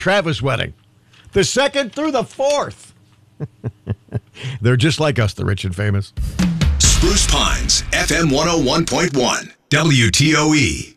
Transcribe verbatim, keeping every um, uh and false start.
Travis wedding. The second through the fourth. They're just like us, the rich and famous. Spruce Pines, F M one oh one point one, W T O E.